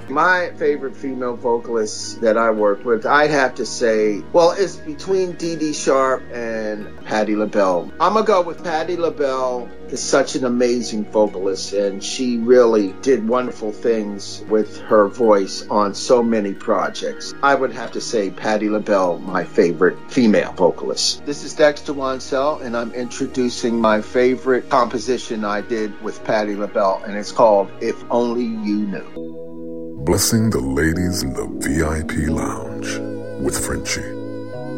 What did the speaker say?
My favorite female vocalist that I work with, I'd have to say, well, it's between Dee Dee Sharp and Patti LaBelle. I'm going to go with Patti LaBelle. Is such an amazing vocalist, and she really did wonderful things with her voice on so many projects. I would have to say Patti LaBelle, my favorite female vocalist. This is Dexter Wansell, and I'm introducing my favorite composition I did with Patti LaBelle, and it's called If Only You Knew. Blessing the ladies in the VIP lounge with Frenchie.